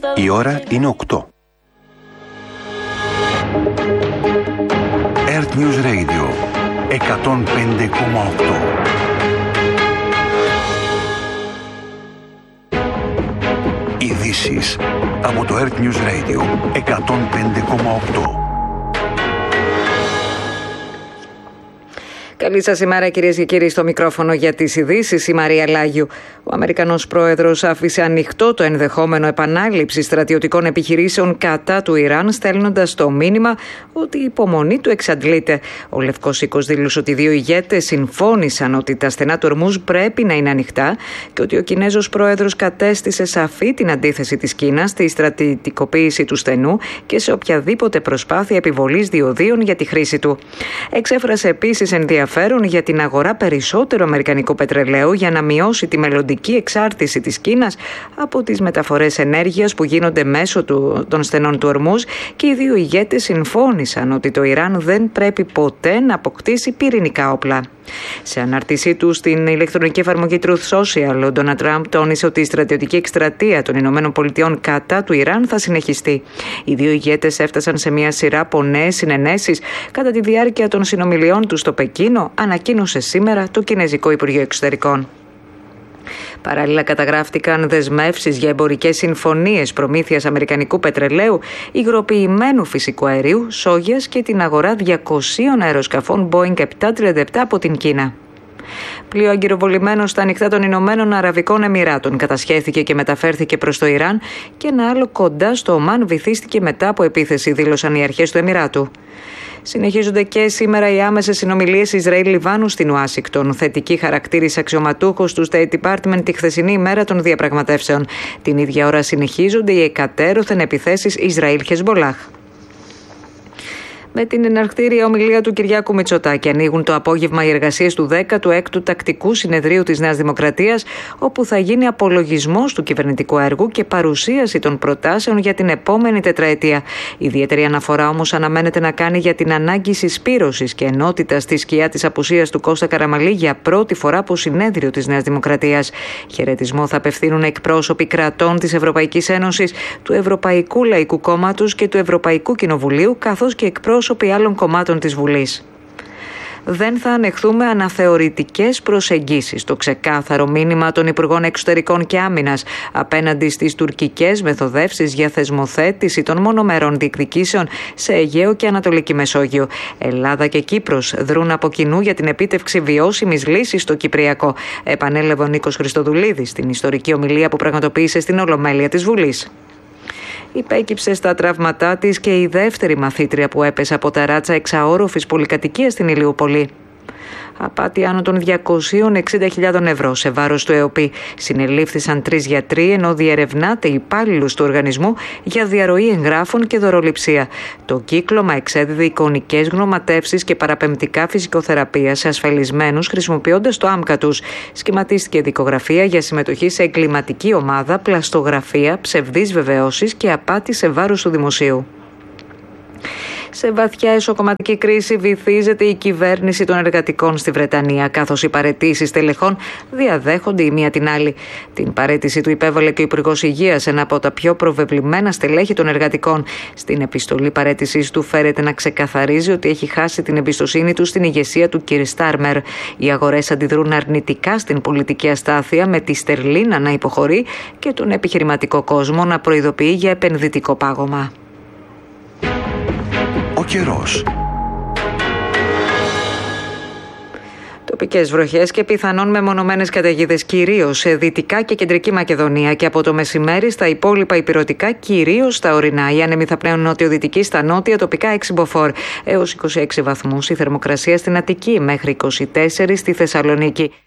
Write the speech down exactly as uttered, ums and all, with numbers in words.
Η ώρα είναι οκτώ. Earth News Radio εκατόν πέντε κόμμα οκτώ. Ειδήσεις από το Earth News Radio εκατόν πέντε κόμμα οκτώ. Καλή σας ημέρα, κυρίες και κύριοι, στο μικρόφωνο για τις ειδήσεις η Μαρία Λάγιου. Ο Αμερικανός πρόεδρος άφησε ανοιχτό το ενδεχόμενο επανάληψη στρατιωτικών επιχειρήσεων κατά του Ιράν, στέλνοντας το μήνυμα ότι η υπομονή του εξαντλείται. Ο Λευκός Οίκος δήλωσε ότι οι δύο ηγέτες συμφώνησαν ότι τα στενά του Ορμούζ πρέπει να είναι ανοιχτά και ότι ο Κινέζος πρόεδρος κατέστησε σαφή την αντίθεση της Κίνας στη στρατιωτικοποίηση του στενού και σε οποιαδήποτε προσπάθεια επιβολής διοδίων για τη χρήση του. Εξέφρασε επίσης ενδιαφέρον για την αγορά περισσότερο αμερικανικού πετρελαίου για να μειώσει τη μελλοντική εξάρτηση της Κίνας από τις μεταφορές ενέργειας που γίνονται μέσω του, των στενών του Ορμούζ, και οι δύο ηγέτες συμφώνησαν ότι το Ιράν δεν πρέπει ποτέ να αποκτήσει πυρηνικά όπλα. Σε ανάρτησή του στην ηλεκτρονική εφαρμογή Truth Social, ο Ντόναλντ Τραμπ τόνισε ότι η στρατιωτική εκστρατεία των Ηνωμένων Πολιτειών κατά του Ιράν θα συνεχιστεί. Οι δύο ηγέτες έφτασαν σε μια σειρά από νέες συνενέσεις κατά τη διάρκεια των συνομιλιών του στο Πεκίνο, ανακοίνωσε σήμερα το Κινέζικο Υπουργείο Εξωτερικών. Παράλληλα, καταγράφτηκαν δεσμεύσεις για εμπορικές συμφωνίες προμήθειας αμερικανικού πετρελαίου, υγροποιημένου φυσικού αερίου, σόγιας και την αγορά διακοσίων αεροσκαφών Boeing επτακόσια τριάντα επτά από την Κίνα. Πλοίο αγκυροβολημένο στα ανοιχτά των Ηνωμένων Αραβικών Εμιράτων κατασχέθηκε και μεταφέρθηκε προς το Ιράν, και ένα άλλο κοντά στο Ομάν βυθίστηκε μετά από επίθεση, δήλωσαν οι αρχές του Εμιράτου. Συνεχίζονται και σήμερα οι άμεσες συνομιλίες Ισραήλ-Λιβάνου στην Ουάσιγκτον. Θετική χαρακτήρισε αξιωματούχος του State Department τη χθεσινή ημέρα των διαπραγματεύσεων. Την ίδια ώρα συνεχίζονται οι εκατέρωθεν επιθέσεις Ισραήλ-Χεσμολάχ. Με την εναρκτήρια ομιλία του Κυριάκου Μητσοτάκη ανοίγουν το απόγευμα οι εργασίες του δέκατου έκτου Τακτικού Συνεδρίου της Νέας Δημοκρατίας, όπου θα γίνει απολογισμός του κυβερνητικού έργου και παρουσίαση των προτάσεων για την επόμενη τετραετία. Ιδιαίτερη αναφορά όμως αναμένεται να κάνει για την ανάγκη συσπήρωσης και ενότητας στη σκιά της απουσίας του Κώστα Καραμανλή για πρώτη φορά από συνέδριο της Νέας Δημοκρατίας. Χαιρετισμό θα απευθύνουν εκπρόσωποι κρατών της Ευρωπαϊκής Ένωσης, του Ευρωπαϊκού Λαϊκού Κόμματος και του Ευρωπαϊκού Κοινοβουλίου, καθώς και εκπρόσωποι άλλων κομμάτων της Βουλής. Δεν θα ανεχθούμε αναθεωρητικές προσεγγίσεις. Το ξεκάθαρο μήνυμα των Υπουργών Εξωτερικών και Άμυνας απέναντι στις τουρκικές μεθοδεύσεις για θεσμοθέτηση των μονομερών διεκδικήσεων σε Αιγαίο και Ανατολική Μεσόγειο. Ελλάδα και Κύπρος δρούν από κοινού για την επίτευξη βιώσιμης λύσης στο Κυπριακό, επανέλαβε ο Νίκος Χριστοδουλίδης στην ιστορική ομιλία που πραγματοποίησε στην Ολομέλεια της Βουλής. Υπέκυψε στα τραύματά της και η δεύτερη μαθήτρια που έπεσε από τα ράτσα εξαόροφης πολυκατοικίας στην Ηλιούπολη. Απάτη άνω των διακόσιες εξήντα χιλιάδες ευρώ σε βάρος του ΕΟΠΗ. Συνελήφθησαν τρεις γιατροί, ενώ διερευνάται υπάλληλους του οργανισμού για διαρροή εγγράφων και δωροληψία. Το κύκλωμα εξέδιδε εικονικές γνωματεύσεις και παραπεμπτικά φυσικοθεραπεία σε ασφαλισμένους, χρησιμοποιώντας το άμκα τους. Σχηματίστηκε δικογραφία για συμμετοχή σε εγκληματική ομάδα, πλαστογραφία, ψευδείς βεβαιώσεις και απάτη σε βάρος του δημοσίου. Σε βαθιά εσωκομματική κρίση βυθίζεται η κυβέρνηση των εργατικών στη Βρετανία, καθώς οι παραιτήσεις τελεχών διαδέχονται η μία την άλλη. Την παραίτηση του υπέβαλε και ο Υπουργός Υγείας, ένα από τα πιο προβεβλημένα στελέχη των εργατικών. Στην επιστολή παραίτησής του φέρεται να ξεκαθαρίζει ότι έχει χάσει την εμπιστοσύνη του στην ηγεσία του κ. Στάρμερ. Οι αγορές αντιδρούν αρνητικά στην πολιτική αστάθεια, με τη στερλίνα να υποχωρεί και τον επιχειρηματικό κόσμο να προειδοποιεί για επενδυτικό πάγωμα. Ο καιρός. Τοπικές βροχές και πιθανόν μεμονωμένες καταιγίδες κυρίως σε Δυτικά και Κεντρική Μακεδονία, και από το μεσημέρι στα υπόλοιπα ηπειρωτικά, κυρίως στα ορεινά. Οι άνεμοι θα πνέουν νοτιοδυτική, στα νότια τοπικά έξι μποφόρ έως είκοσι έξι βαθμούς. Η θερμοκρασία στην Αττική μέχρι είκοσι τέσσερα στη Θεσσαλονίκη.